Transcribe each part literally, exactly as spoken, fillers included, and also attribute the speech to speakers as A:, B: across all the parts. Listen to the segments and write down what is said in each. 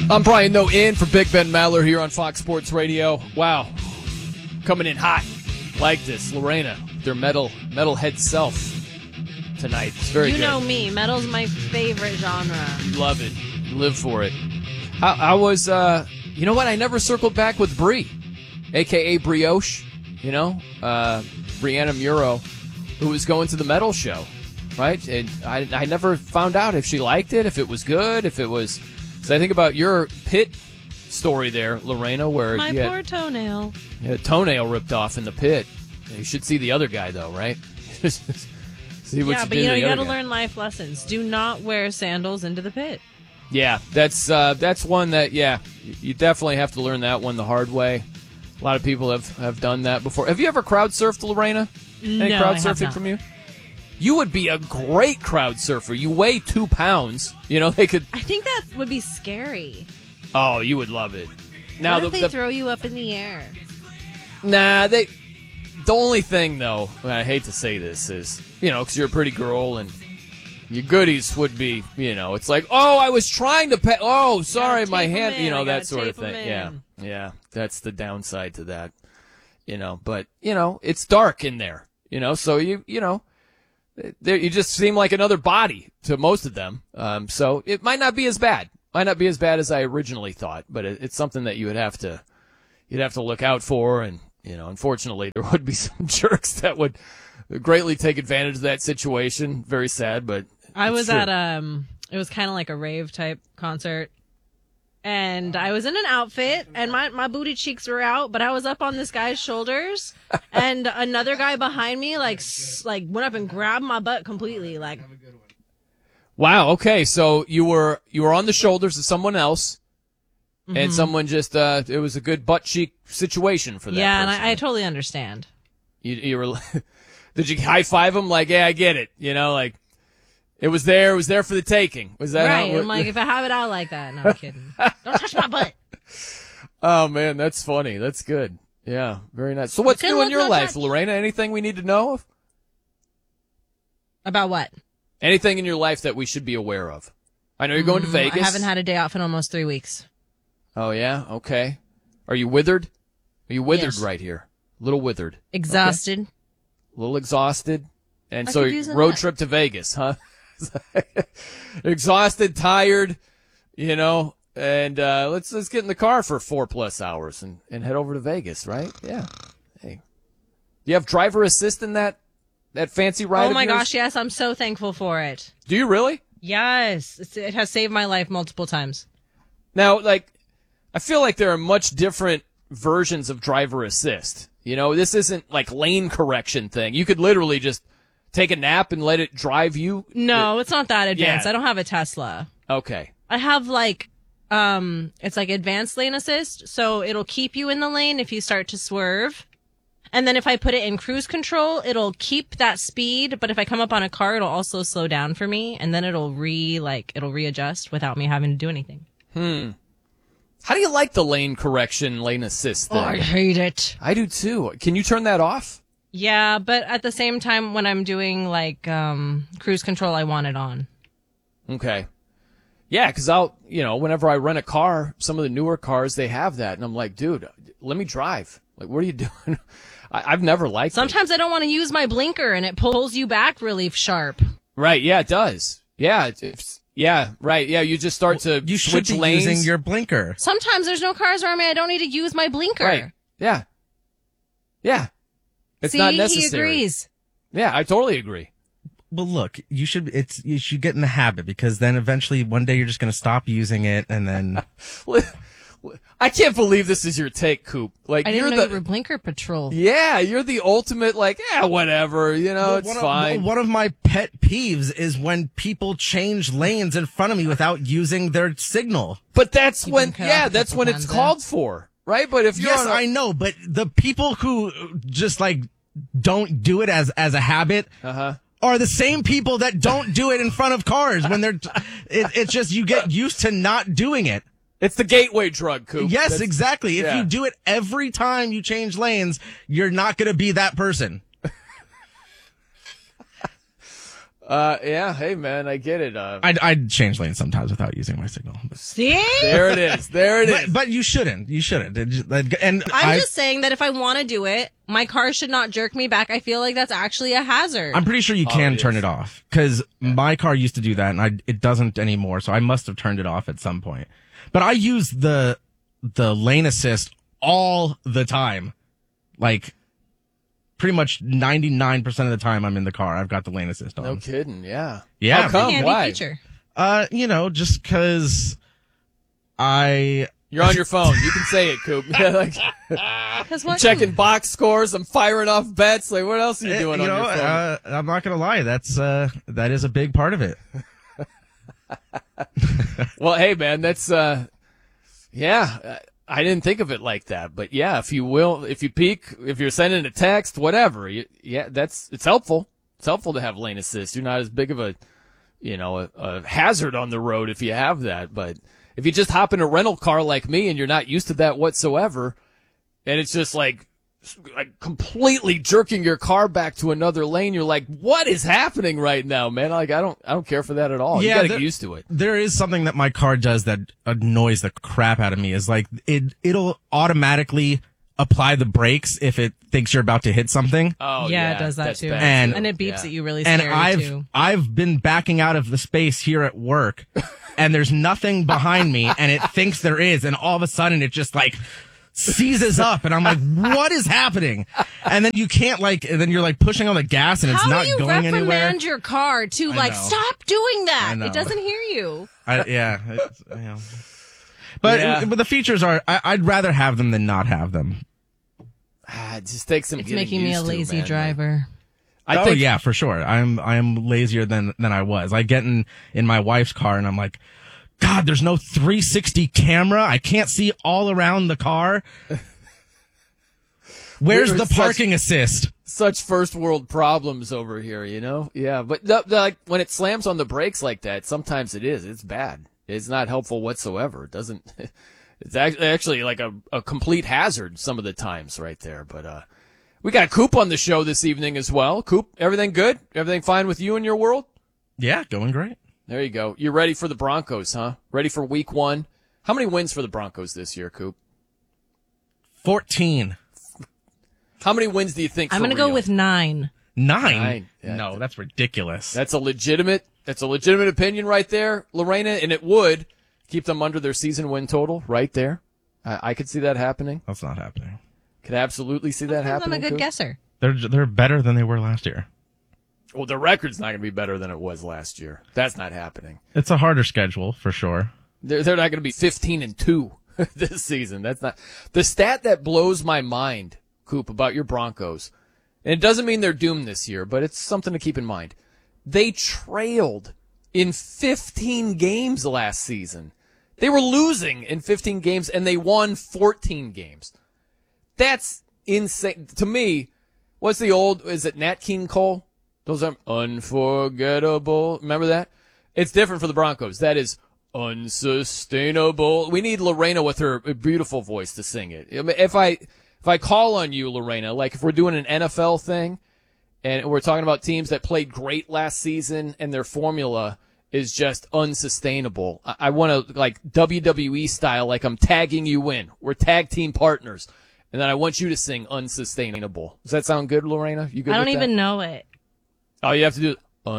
A: I'm Brian No in for Big Ben Maller here on Fox Sports Radio. Wow, coming in hot like this, Lorena, their metal metalhead self tonight. It's very
B: you
A: good.
B: You know me, metal's my favorite genre.
A: Love it, live for it. I, I was, uh, you know what? I never circled back with Brie, aka Brioche. You know, uh, Brianna Muro, who was going to the metal show, right? And I, I never found out if she liked it, if it was good, if it was. So I think about your pit story there, Lorena, where
B: my
A: you had,
B: poor toenail.
A: you had a toenail ripped off in the pit. You should see the other guy, though, right? See what
B: yeah,
A: you
B: but
A: did
B: you know
A: to the
B: you got to
A: other guy.
B: learn life lessons. Do not wear sandals into the pit.
A: Yeah, that's uh, that's one that yeah, you definitely have to learn that one the hard way. A lot of people have, have done that before. Have you ever crowd surfed, Lorena? Any
B: no,
A: crowd
B: I have
A: surfing
B: not.
A: from you? You would be a great crowd surfer. You weigh two pounds. You know, they could.
B: I think that would be scary.
A: Oh, you would love it. Now,
B: what
A: the,
B: if they
A: the,
B: throw you up in the air?
A: Nah, they. The only thing, though, and I hate to say this, is, you know, because you're a pretty girl and your goodies would be, you know, it's like, oh, I was trying to pet. Oh, sorry,
B: Gotta
A: my
B: tape 'em
A: hand,
B: in.
A: you know,
B: I
A: that
B: gotta
A: sort of
B: tape 'em
A: thing. Yeah,
B: in.
A: yeah, that's the downside to that, you know. But you know, it's dark in there, you know, so you, you know, there you just seem like another body to most of them. Um, so it might not be as bad, might not be as bad as I originally thought, but it, it's something that you would have to, you'd have to look out for, and you know, unfortunately, there would be some jerks that would greatly take advantage of that situation. Very sad, but.
B: I
A: It's
B: was
A: true.
B: at um it was kind of like a rave type concert, and I was in an outfit and my, my booty cheeks were out, but I was up on this guy's shoulders and another guy behind me like s- like went up and grabbed my butt completely. Like,
A: Wow. Okay. So you were you were on the shoulders of someone else,
B: Mm-hmm.
A: and someone just uh, it was a good butt cheek situation for that.
B: yeah, and
A: person.
B: I, I totally understand.
A: you, you were. Did you high five him like, yeah, I get it. You know, like it was there. It was there for the taking. Was that
B: Right.
A: how?
B: I'm like, if I have it out like that, no, I'm kidding. Don't touch my butt.
A: Oh man, that's funny. That's good. Yeah, very nice. So what's
B: Good
A: new in
B: look,
A: your
B: no
A: life,
B: touch.
A: Lorena? Anything we need to know of?
B: About what?
A: Anything in your life that we should be aware of? I know you're going to Vegas.
B: I haven't had a day off in almost three weeks.
A: Oh yeah. Okay. Are you withered? Are you withered
B: Yes.
A: right here? A little withered.
B: Exhausted.
A: A little exhausted. And
B: I
A: so
B: could use a
A: road
B: nut.
A: trip to Vegas, huh? Exhausted, tired, you know, and uh, let's let's get in the car for four plus hours and, and head over to Vegas, right? Yeah. Hey. Do you have driver assist in that that fancy ride?
B: Oh
A: of
B: my
A: yours?
B: gosh, yes, I'm so thankful for it.
A: Do you really?
B: Yes, it's, it has saved my life multiple times.
A: Now, like, I feel like there are much different versions of driver assist. You know, this isn't like lane correction thing. You could literally just take a nap and let it drive you.
B: No, it's not that advanced.
A: Yeah.
B: I don't have a Tesla.
A: Okay.
B: I have like, um, it's like advanced lane assist, so it'll keep you in the lane if you start to swerve. And then if I put it in cruise control, it'll keep that speed, but if I come up on a car, it'll also slow down for me, and then it'll re, like, it'll readjust without me having to do anything.
A: Hmm. How do you like the lane correction, lane assist thing?
B: Oh, I hate it.
A: I do too. Can you turn that off?
B: Yeah, but at the same time, when I'm doing like um, cruise control, I want it on.
A: Okay. Yeah, because I'll, you know, whenever I rent a car, some of the newer cars, they have that. And I'm like, dude, let me drive. Like, what are you doing? I, I've never liked it.
B: Sometimes I don't want to use my blinker, and it pulls you back really sharp.
A: Right. Yeah, it does. Yeah. It's, it's, yeah. Right. Yeah. You just start to
C: You should
A: switch
C: be
A: lanes.
C: using your blinker.
B: Sometimes there's no cars around me. I don't need to use my blinker.
A: Right. Yeah. Yeah. It's
B: See,
A: not
B: he
A: necessary.
B: agrees.
A: Yeah, I totally agree.
C: Well, look, you should it's you should get in the habit, because then eventually one day you're just going to stop using it, and then
A: I can't believe this is your take, Coop. Like
B: I
A: you're
B: didn't know
A: the
B: you were blinker patrol.
A: yeah, you're the ultimate. Like yeah, whatever. You know,
C: Well,
A: it's
C: one
A: fine.
C: Of, one of my pet peeves is when people change lanes in front of me without using their signal.
A: but that's
B: You've
A: when
B: been cut
A: yeah,
B: off a
A: that's
B: couple
A: when it's
B: times,
A: called for, right? But if you're
C: Yes,
A: on a,
C: I know, but the people who just like don't do it as as a habit
A: uh-huh.
C: are the same people that don't do it in front of cars when they're. It, it's just you get used to not doing it.
A: It's the gateway drug, Coop.
C: Yes,
A: That's-
C: exactly. If
A: yeah.
C: you do it every time you change lanes, you're not going to be that person.
A: Uh, yeah. Hey, man, I get it. Uh,
C: I'd, I'd change lanes sometimes without using my signal.
B: See?
A: there it is. There it is.
C: But, but you shouldn't. You shouldn't. It just- And
B: I'm
C: I,
B: just saying that if I want to do it, my car should not jerk me back. I feel like that's actually a hazard.
C: I'm pretty sure you can
A: it
C: turn
A: is.
C: it off because my car used to do that and I, it doesn't anymore. So I must have turned it off at some point. But I use the the lane assist all the time. Like pretty much ninety-nine percent of the time I'm in the car, I've got the lane assist on.
A: No kidding. Yeah.
C: Yeah.
A: How come?
B: Handy
A: Why?
B: feature.
C: Uh, you know, just because I
A: You're on your phone. You can say it, Coop. Yeah, like,
B: Because what?
A: checking box scores. I'm firing off bets. Like, what else are you
C: Eh,
A: doing
C: you
A: on
C: know,
A: your phone?
C: uh, I'm not gonna lie. That's uh, that is a big part of it.
A: Well, hey, man, that's, uh, yeah, uh, I didn't think of it like that. But yeah, if you will, if you peek, if you're sending a text, whatever, you, yeah, that's, it's helpful. It's helpful to have lane assist. You're not as big of a, you know, a, a hazard on the road if you have that. But if you just hop in a rental car like me and you're not used to that whatsoever, and it's just like, like completely jerking your car back to another lane, you're like, what is happening right now, man? Like, I don't, I don't care for that at all.
C: Yeah,
A: you gotta
C: there-
A: get used to it.
C: There is something that my car does that annoys the crap out of me. Is like it it'll automatically apply the brakes if it thinks you're about to hit something.
A: Oh,
B: Yeah,
A: yeah,
B: it does that
A: that's
B: too.
A: bad,
C: And-
A: too.
B: And it beeps
A: Yeah.
B: at you really
C: And
B: scary
C: I've
B: too.
C: I've been backing out of the space here at work, and there's nothing behind me, and it thinks there is, and all of a sudden it just like seizes up, and I'm like, what is happening? And then you can't like, and then you're like pushing on the gas, and it's
B: How
C: not
B: do you
C: going
B: reprimand
C: anywhere.
B: your car to
C: I
B: like
C: know.
B: stop doing that?
C: I know.
B: It doesn't hear you.
C: I, yeah, it's, you know. But
A: Yeah.
C: but the features are, I, I'd rather have them than not have them.
A: Ah, it just takes some
B: It's
A: getting
B: making me a
A: used to,
B: lazy
A: man.
B: driver.
A: I
C: oh
A: think,
C: yeah, for sure. I'm I'm lazier than than I was. I get in in my wife's car and I'm like, God, there's no three sixty camera. I can't see all around the car. Where's
A: We're
C: the
A: such-
C: parking assist?
A: such first world problems over here, you know? Yeah, but the, the, like when it slams on the brakes like that, sometimes it is. It's bad. It's not helpful whatsoever. It doesn't. It's act- actually like a, a complete hazard some of the times right there. But uh, we got Coop on the show this evening as well. Coop, everything good? Everything fine with you and your world?
C: Yeah, going great.
A: There you go. You're ready for the Broncos, huh? Ready for week one? How many wins for the Broncos this year, Coop?
C: fourteen.
A: How many wins do you think?
B: I'm
A: for
B: going to go
A: real?
B: with nine.
C: Nine?
A: Nine. Yeah.
C: No, that's ridiculous.
A: That's a legitimate. That's a legitimate opinion right there, Lorena, and it would keep them under their season win total right there. I, I could see that happening.
C: That's not happening.
A: Could absolutely see that
B: I'm
A: happening.
B: a good
A: Coop.
B: guesser.
C: They're they're better than they were last year.
A: Well, the record's not going to be better than it was last year. That's not happening.
C: It's a harder schedule for sure.
A: They're they're not going to be fifteen and two this season. That's not the stat that blows my mind, Coop, about your Broncos. And it doesn't mean they're doomed this year, but it's something to keep in mind. They trailed in fifteen games last season. They were losing in fifteen games and they won fourteen games. That's insane. To me, what's the old, is it Nat King Cole? Those are unforgettable. Remember that? It's different for the Broncos. That is unsustainable. We need Lorena with her beautiful voice to sing it. If I, if I call on you, Lorena, like if we're doing an N F L thing and we're talking about teams that played great last season and their formula is just unsustainable. I, I want to, like W W E style, like I'm tagging you in. We're tag team partners. And then I want you to sing unsustainable. Does that sound good, Lorena? You good
B: I don't
A: with that?
B: even know it.
A: All you have to do is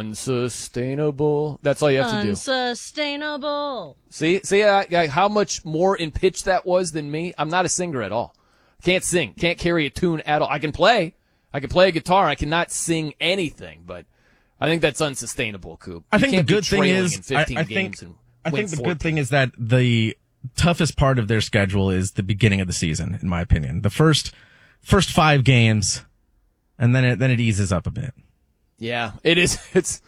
A: unsustainable. That's all you have to do.
B: Unsustainable.
A: See, see I, I, how much more in pitch that was than me? I'm not a singer at all. Can't sing. Can't carry a tune at all. I can play. I can play a guitar. I cannot sing anything, but I think that's unsustainable, Coop.
C: I
A: You
C: think the
A: can't be
C: good thing
A: trailing
C: is,
A: in fifteen
C: I, I
A: games
C: think,
A: and
C: I
A: win
C: think the
A: fourteen.
C: good thing is that the toughest part of their schedule is the beginning of the season, in my opinion. The first, first five games, and then it, then it eases up a bit.
A: Yeah, it is. It's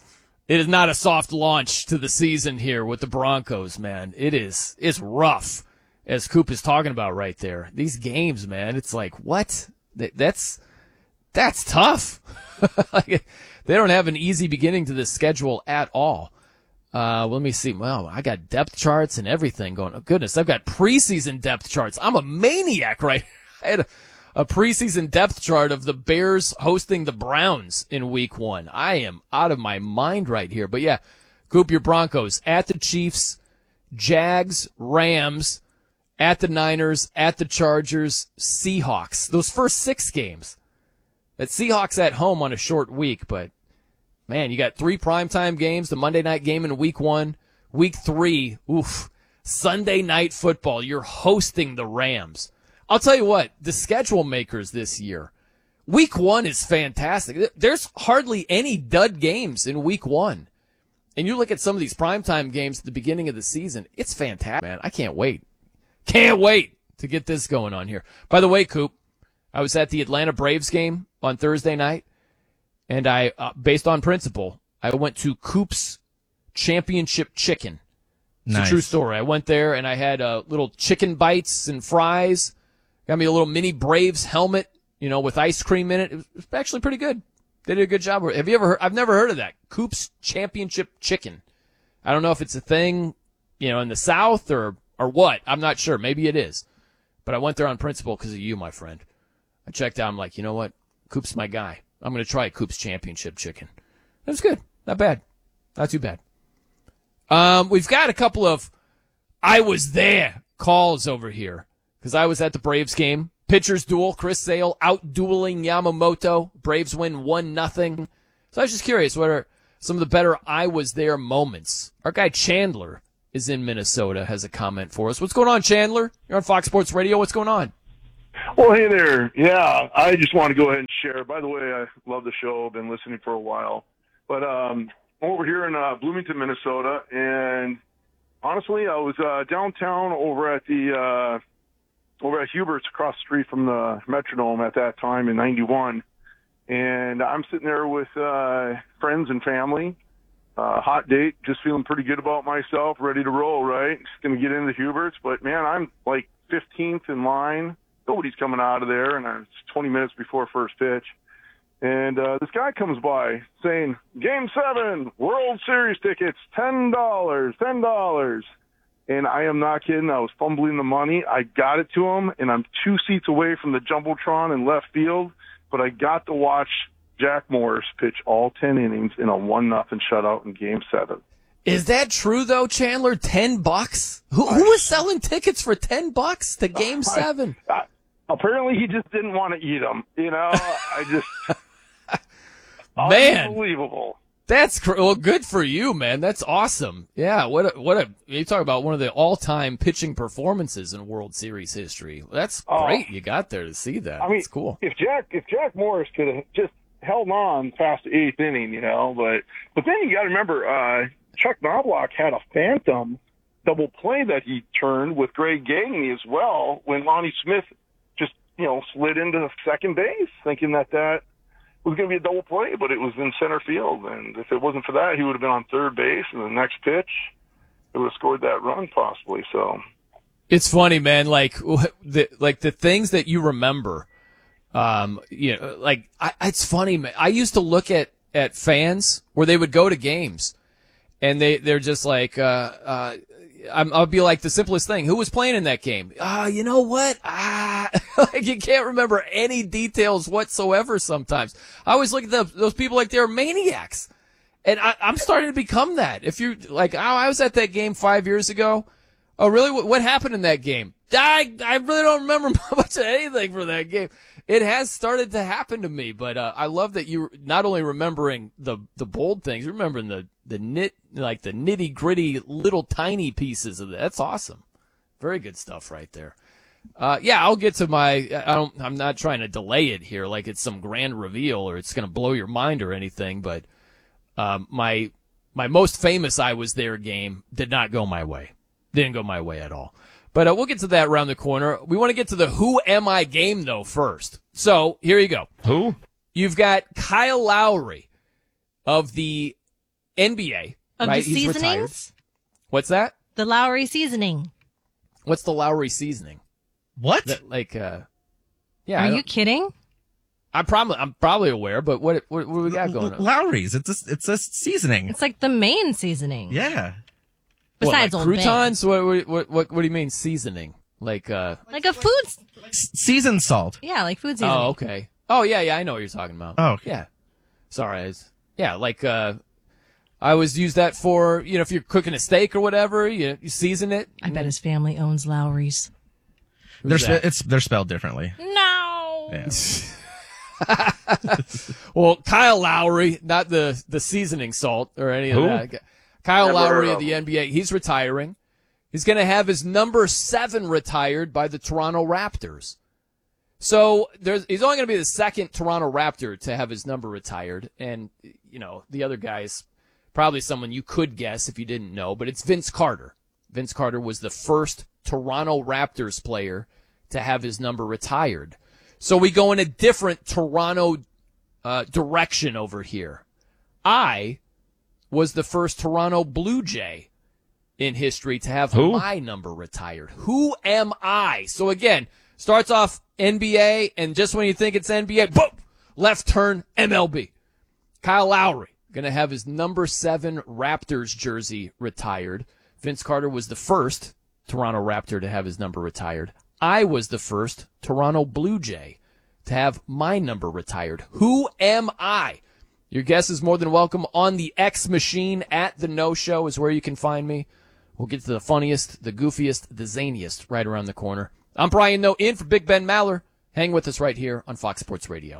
A: it is not a soft launch to the season here with the Broncos, man. It is. It's rough, as Coop is talking about right there. These games, man. It's like what? That- That's that's tough. Like, they don't have an easy beginning to this schedule at all. Uh, let me see. Wow, I got depth charts and everything going. Oh, goodness, I've got preseason depth charts. I'm a maniac, right? I had a, a preseason depth chart of the Bears hosting the Browns in week one. I am out of my mind right here. But yeah, Coop, your Broncos at the Chiefs, Jags, Rams, at the Niners, at the Chargers, Seahawks. Those first six games. That Seahawks at home on a short week, but man, you got three primetime games, the Monday night game in week one. Week three, oof, Sunday night football. You're hosting the Rams. I'll tell you what, the schedule makers this year, week one is fantastic. There's hardly any dud games in week one. And you look at some of these primetime games at the beginning of the season, it's fantastic, man. I can't wait. Can't wait to get this going on here. By the way, Coop, I was at the Atlanta Braves game on Thursday night, and I, uh, based on principle, I went to Coop's Championship Chicken. It's
C: Nice.
A: a true story. I went there and I had uh, little chicken bites and fries. Got me a little mini Braves helmet, you know, with ice cream in it. It was, it was actually pretty good. They did a good job. Have you ever heard? I've never heard of that. Coop's Championship Chicken. I don't know if it's a thing, you know, in the South or, or what. I'm not sure. Maybe it is. But I went there on principle because of you, my friend. I checked out. I'm like, you know what? Coop's my guy. I'm going to try Coop's Championship Chicken. It was good. Not bad. Not too bad. Um, we've got a couple of I was there calls over here because I was at the Braves game. Pitchers duel, Chris Sale out-dueling Yamamoto. Braves win one nothing. So I was just curious, what are some of the better I was there moments? Our guy Chandler is in Minnesota, has a comment for us. What's going on, Chandler? You're on Fox Sports Radio. What's going on?
D: Well, hey there. Yeah, I just want to go ahead and share. By the way, I love the show. I've been listening for a while. But um, I'm over here in uh, Bloomington, Minnesota, and honestly, I was uh, downtown over at the uh, over at Hubert's across the street from the Metrodome at that time in ninety-one. And I'm sitting there with uh, friends and family, uh, hot date, just feeling pretty good about myself, ready to roll, right? Just going to get into Hubert's. But, man, I'm like fifteenth in line. Nobody's coming out of there, and it's twenty minutes before first pitch. And uh, this guy comes by saying, Game seven, World Series tickets, ten dollars, ten dollars. And I am not kidding. I was fumbling the money. I got it to him, and I'm two seats away from the Jumbotron in left field, but I got to watch Jack Morris pitch all ten innings in a one nothing shutout in Game seven.
A: Is that true, though, Chandler? Ten bucks? Who, who was selling tickets for ten bucks to Game seven?
D: I, I, apparently, he just didn't want to eat them. You know, I just...
A: Man,
D: unbelievable.
A: That's cr- well, good for you, man. That's awesome. Yeah, what a, what a you talk about one of the all-time pitching performances in World Series history. That's
D: Oh.
A: great. You got there to see that.
D: I mean,
A: It's cool.
D: if Jack if Jack Morris could have just held on past the eighth inning, you know, but but then you got to remember, uh, Chuck Knobloch had a phantom double play that he turned with Greg Gagne as well when Lonnie Smith just you know slid into second base, thinking that that was going to be a double play, but it was in center field, and if it wasn't for that, he would have been on third base, and the next pitch, it would have scored that run possibly. So
A: It's funny, man. Like the like the things that you remember. Um, you know, like I, it's funny, man. I used to look at at fans where they would go to games, and they they're just like, uh, uh, I'm, I'll be like the simplest thing. Who was playing in that game? Ah, uh, you know what? Ah, like you can't remember any details whatsoever. Sometimes I always look at the, those people like they're maniacs, and I, I'm starting to become that. If you like, oh, I was at that game five years ago. Oh, really? What, what happened in that game? I I really don't remember much of anything from that game. It has started to happen to me, but uh, I love that you not only remembering the the bold things, you're remembering the the nit like the nitty gritty little tiny pieces of that. That's awesome. Very good stuff right there. Uh, yeah, I'll get to my. I don't. I'm not trying to delay it here, like it's some grand reveal or it's going to blow your mind or anything. But um, my my most famous I was there game did not go my way. Didn't go my way at all. But uh, we'll get to that around the corner. We want to get to the Who Am I game, though, first. So here you go.
C: Who?
A: You've got Kyle Lowry of the N B A.
B: Of
A: right?
B: the
A: He's retired.
B: seasonings?
A: What's that?
B: The Lowry seasoning.
A: What's the Lowry seasoning?
C: What?
A: That, like, uh, yeah. I
B: Are
A: don't-
B: you kidding?
A: I'm probably I'm probably aware, but what what, what do we got going on?
C: Lowry's. It's a, it's a seasoning.
B: It's like the main seasoning.
C: Yeah.
A: What,
B: Besides
A: like
B: Old Bay.
A: croutons? What, what what what what do you mean seasoning? Like, uh,
B: Like a food.
C: S- seasoned salt.
B: Yeah, like food seasoning.
A: oh, okay. Oh, yeah, yeah, I know what you're talking about.
C: Oh, okay.
A: Yeah. Sorry. I was, yeah, like, uh, I always use that for, you know, if you're cooking a steak or whatever, you, you season it.
B: I bet his family owns Lowry's.
C: They're,
A: Who's
C: spe-
A: that?
C: it's, they're spelled differently.
B: No.
C: Yeah.
A: Well, Kyle Lowry, not the, the seasoning salt or any of
C: Who?
A: that. Kyle
D: Never
A: Lowry
D: heard
A: of
D: of
A: the
D: him.
A: N B A, he's retiring. He's going to have his number seven retired by the Toronto Raptors. So there's, he's only going to be the second Toronto Raptor to have his number retired. And, you know, the other guy's probably someone you could guess if you didn't know, but it's Vince Carter. Vince Carter was the first Toronto Raptors player to have his number retired. So we go in a different Toronto uh, direction over here. I was the first Toronto Blue Jay in history to have
C: Who?
A: my number retired. Who am I? So again, starts off N B A, and just when you think it's N B A, boom, left turn M L B. Kyle Lowry going to have his number seven Raptors jersey retired. Vince Carter was the first Toronto Raptor to have his number retired. I was the first Toronto Blue Jay to have my number retired. Who am I? Your guess is more than welcome on the X machine at the No Show is where you can find me. We'll get to the funniest, the goofiest, the zaniest right around the corner. I'm Brian Noe in for Big Ben Maller. Hang with us right here on Fox Sports Radio.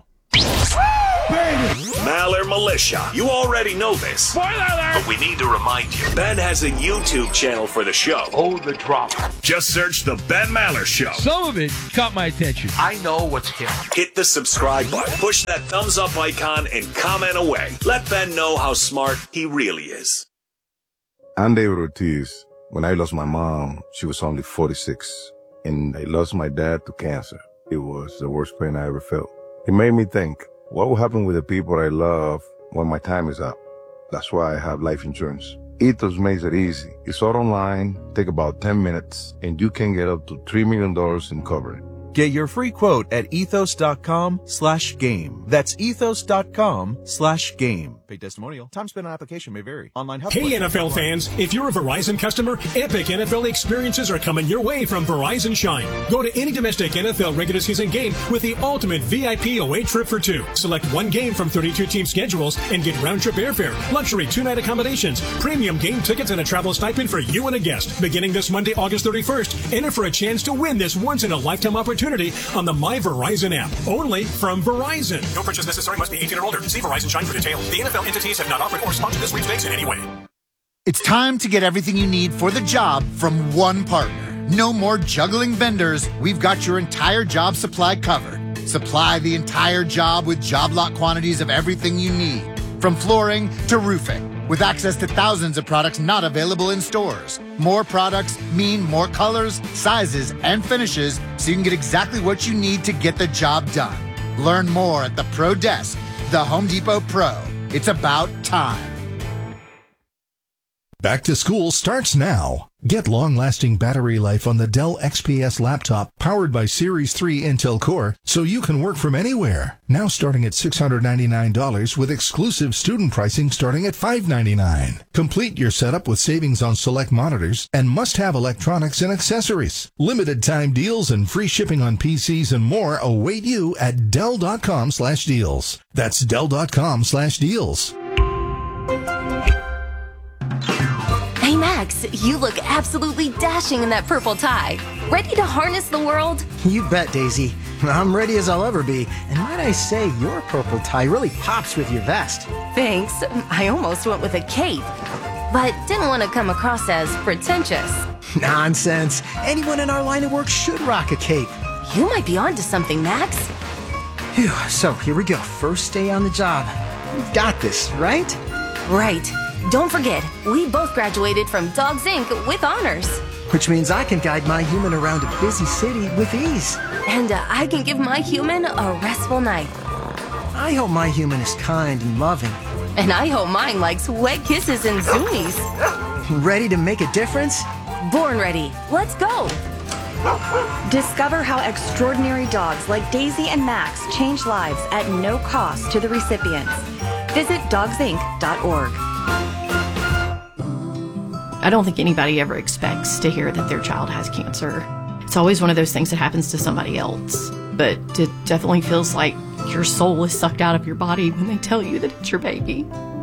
E: Maller Militia. You already know this.
A: Spoiler alert!
E: But we need to remind you. Ben has a YouTube channel for the show.
F: Oh, the drama.
E: Just search The Ben Maller Show.
F: Some of it caught my attention. I know what's hip.
E: Hit the subscribe button, push that thumbs up icon, and comment away. Let Ben know how smart he really is.
G: I'm David Ortiz. When I lost my mom, she was only forty-six. And I lost my dad to cancer. It was the worst pain I ever felt. It made me think, what will happen with the people I love when my time is up? That's why I have life insurance. Ethos makes it easy. It's all online, take about ten minutes, and you can get up to three million dollars in coverage.
H: Get your free quote at ethos.com slash game. That's ethos.com slash game. Paid testimonial. Time spent on application may vary. Online help.
I: Hey, N F L fans. If you're a Verizon customer, epic N F L experiences are coming your way from Verizon Shine. Go to any domestic N F L regular season game with the ultimate V I P away trip for two. Select one game from thirty-two team schedules and get round-trip airfare, luxury two-night accommodations, premium game tickets, and a travel stipend for you and a guest. Beginning this Monday, August thirty-first, enter for a chance to win this once-in-a-lifetime opportunity on the My Verizon app. Only from Verizon. No purchase necessary. Must be eighteen or older. See Verizon Shine for detail. The N F L entities have not offered or sponsored this sweepstakes in any way.
J: It's time to get everything you need for the job from one partner. No more juggling vendors. We've got your entire job supply covered. Supply the entire job with job lot quantities of everything you need, from flooring to roofing, with access to thousands of products not available in stores. More products mean more colors, sizes, and finishes, so you can get exactly what you need to get the job done. Learn more at the Pro Desk, the Home Depot Pro. It's about time.
K: Back to school starts now. Get long-lasting battery life on the Dell X P S laptop powered by Series three Intel Core so you can work from anywhere. Now starting at six hundred ninety-nine dollars with exclusive student pricing starting at five hundred ninety-nine dollars. Complete your setup with savings on select monitors and must-have electronics and accessories. Limited time deals and free shipping on P Cs and more await you at Dell.com slash deals. That's Dell.com slash deals.
L: Hey Max, you look absolutely dashing in that purple tie. Ready to harness the world?
M: You bet, Daisy. I'm ready as I'll ever be. And might I say, your purple tie really pops with your vest.
L: Thanks. I almost went with a cape, but didn't want to come across as pretentious.
M: Nonsense. Anyone in our line of work should rock a cape.
L: You might be onto something, Max.
M: Phew, so here we go. First day on the job. We've got this, right?
L: Right. Don't forget, we both graduated from Dogs Incorporated with honors.
M: Which means I can guide my human around a busy city with ease.
L: And uh, I can give my human a restful night.
M: I hope my human is kind and loving.
L: And I hope mine likes wet kisses and zoomies.
M: Ready to make a difference?
L: Born ready. Let's go.
N: Discover how extraordinary dogs like Daisy and Max change lives at no cost to the recipients. Visit dogs inc dot org.
O: I don't think anybody ever expects to hear that their child has cancer. It's always one of those things that happens to somebody else, but it definitely feels like your soul is sucked out of your body when they tell you that it's your baby.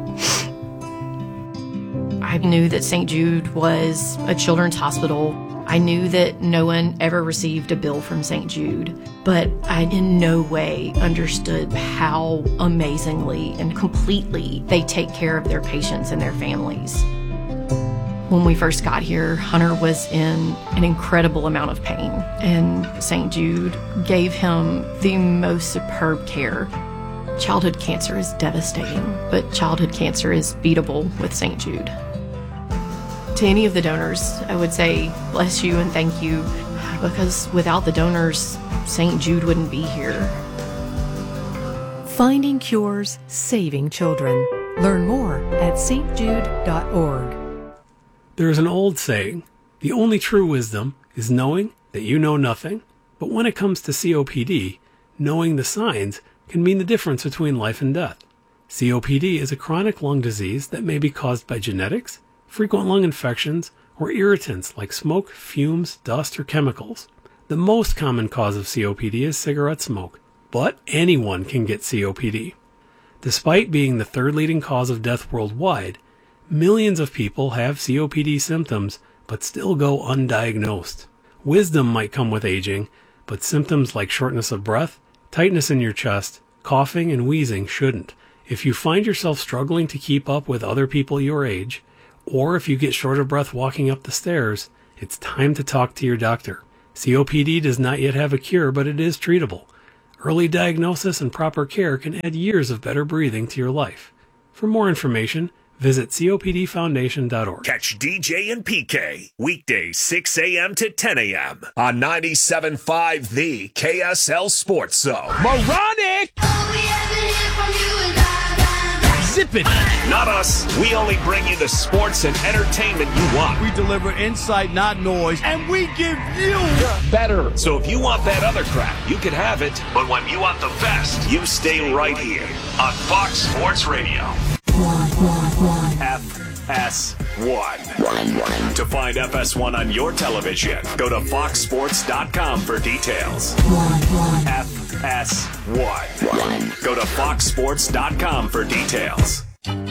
O: I knew that Saint Jude was a children's hospital. I knew that no one ever received a bill from Saint Jude, but I in no way understood how amazingly and completely they take care of their patients and their families. When we first got here, Hunter was in an incredible amount of pain, and Saint Jude gave him the most superb care. Childhood cancer is devastating, but childhood cancer is beatable with Saint Jude. To any of the donors, I would say bless you and thank you, because without the donors, Saint Jude wouldn't be here.
P: Finding cures, saving children. Learn more at s t jude dot org.
I: There is an old saying, the only true wisdom is knowing that you know nothing. But when it comes to C O P D, knowing the signs can mean the difference between life and death. C O P D is a chronic lung disease that may be caused by genetics, frequent lung infections, or irritants like smoke, fumes, dust, or chemicals. The most common cause of C O P D is cigarette smoke, but anyone can get C O P D. Despite being the third leading cause of death worldwide, millions of people have C O P D symptoms but still go undiagnosed. Wisdom might come with aging, but symptoms like shortness of breath, tightness in your chest, coughing, and wheezing shouldn't. If you find yourself struggling to keep up with other people your age, or if you get short of breath walking up the stairs, it's time to talk to your doctor. C O P D does not yet have a cure, but it is treatable. Early diagnosis and proper care can add years of better breathing to your life. For more information, visit C O P D foundation dot org.
E: Catch D J and P K weekdays six a.m. to ten a.m. on ninety-seven point five The K S L Sports Zone.
F: Moronic! Zip it!
E: Not us. We only bring you the sports and entertainment you want.
F: We deliver insight, not noise, and we give you better.
E: So if you want that other crap, you can have it. But when you want the best, you stay right here on Fox Sports Radio. F S one. To find F S one on your television, go to fox sports dot com for details. F S one. Go to fox sports dot com for details.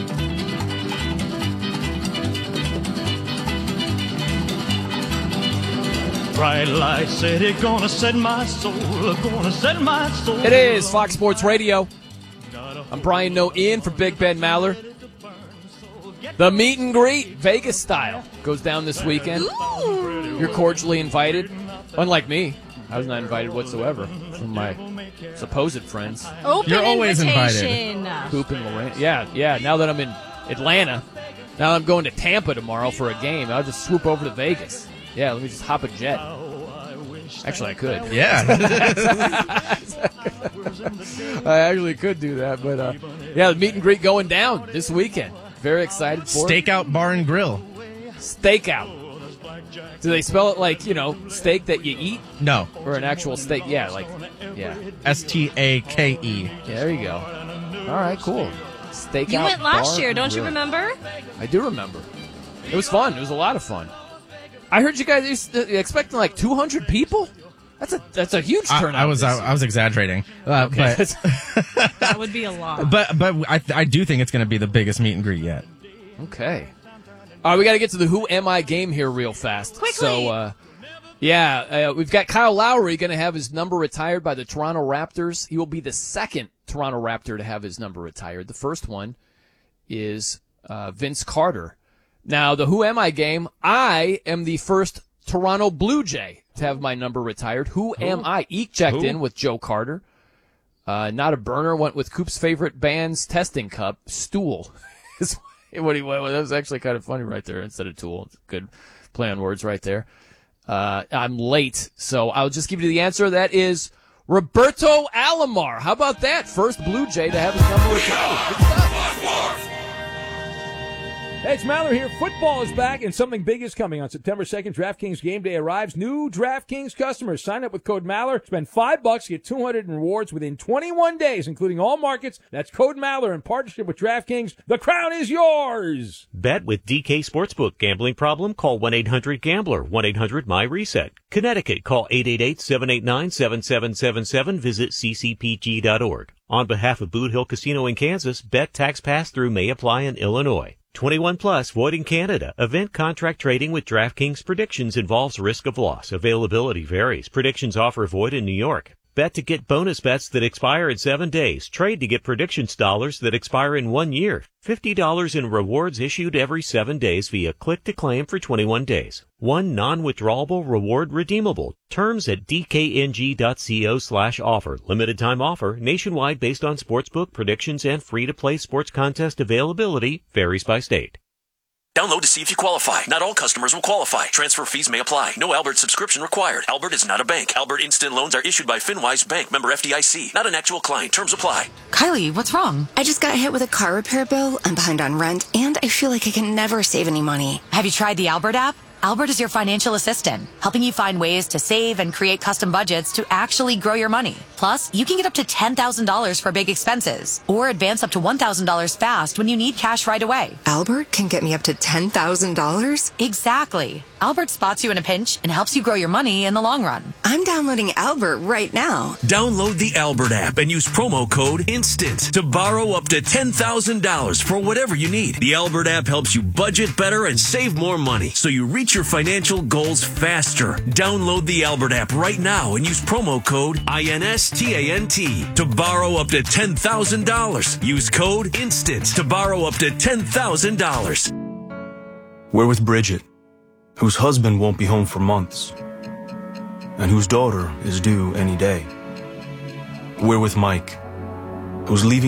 Q: Bright light city, gonna set my soul, gonna set my soul.
A: It is Fox Sports Radio. I'm Brian Noe in for Big Ben Maller. The meet and greet, Vegas style, goes down this weekend. Ooh. You're cordially invited. Unlike me, I was not invited whatsoever from my supposed friends.
B: Open
C: You're always
B: invitation.
C: invited.
A: Coop and Lorraine. Yeah, yeah. Now that I'm in Atlanta, now that I'm going to Tampa tomorrow for a game, I'll just swoop over to Vegas. Yeah, let me just hop a jet. Actually, I could.
C: Yeah.
A: I actually could do that, but uh, yeah, the meet and greet going down this weekend. Very excited for it.
C: Stakeout Bar and Grill.
A: Stakeout. Do they spell it like, you know, steak that you eat?
C: No.
A: Or an actual steak? Yeah, like, yeah.
C: S T A K E.
A: Yeah, there you go. All right, cool. Stakeout.
B: You went last
A: Bar
B: year,
A: and
B: don't you
A: Grill.
B: remember?
A: I do remember. It was fun. It was a lot of fun. I heard you guys are expecting like two hundred people? That's a that's a huge turnout.
C: I, I was I, I was exaggerating, uh,
A: Okay.
C: but
B: That would be a lot.
C: but but I I do think it's going to be the biggest meet and greet yet.
A: Okay. All right, we got to get to the Who Am I game here real fast.
B: Quickly.
A: So, uh, yeah, uh, we've got Kyle Lowry going to have his number retired by the Toronto Raptors. He will be the second Toronto Raptor to have his number retired. The first one is uh, Vince Carter. Now, the Who Am I game, I am the first Toronto Blue Jay to have my number retired. Who, Who? am I? Eek checked Who? in with Joe Carter. Uh, not a burner, went with Coop's favorite band's testing cup, Stool. is what he went with. That was actually kind of funny right there instead of Tool. Good play on words right there. Uh, I'm late, so I'll just give you the answer. That is Roberto Alomar. How about that? First Blue Jay to have his number retired. Good stuff.
R: Hey, it's Mallory here. Football is back, and something big is coming. On September second, DraftKings Game Day arrives. New DraftKings customers sign up with code Maller. Spend five bucks, get two hundred in rewards within twenty-one days, including all markets. That's code Maller in partnership with DraftKings. The crown is yours.
S: Bet with D K Sportsbook. Gambling problem? Call one eight hundred gambler. one eight hundred my reset. Connecticut. Call eight eight eight, seven eight nine, seven seven seven seven. Visit c c p g dot org. On behalf of Boot Hill Casino in Kansas, bet tax pass-through may apply in Illinois. twenty-one plus, void in Canada. Event contract trading with DraftKings Predictions involves risk of loss. Availability varies. Predictions offer void in New York. Bet to get bonus bets that expire in seven days. Trade to get predictions dollars that expire in one year. fifty dollars in rewards issued every seven days via click to claim for twenty-one days. One non-withdrawable reward redeemable. Terms at dkng.co slash offer. Limited time offer. Nationwide based on sportsbook predictions and free-to-play sports contest availability. Varies by state.
T: Download to see if you qualify. Not all customers will qualify. Transfer fees may apply. No Albert subscription required. Albert is not a bank. Albert Instant Loans are issued by FinWise Bank, member F D I C. Not an actual client. Terms apply.
U: Kylie, what's wrong? I just got hit with a car repair bill. I'm behind on rent, and I feel like I can never save any money.
V: Have you tried the Albert app? Albert is your financial assistant, helping you find ways to save and create custom budgets to actually grow your money. Plus, you can get up to ten thousand dollars for big expenses, or advance up to one thousand dollars fast when you need cash right away.
U: Albert can get me up to ten thousand dollars?
V: Exactly. Albert spots you in a pinch and helps you grow your money in the long run.
U: I'm downloading Albert right now.
W: Download the Albert app and use promo code INSTANT to borrow up to ten thousand dollars for whatever you need. The Albert app helps you budget better and save more money, so you reach your financial goals faster. Download the Albert app right now and use promo code INSTANT to borrow up to ten thousand dollars. Use code INSTANT to borrow up to ten thousand dollars.
X: We're with Bridget, whose husband won't be home for months, and whose daughter is due any day. We're with Mike, who's leaving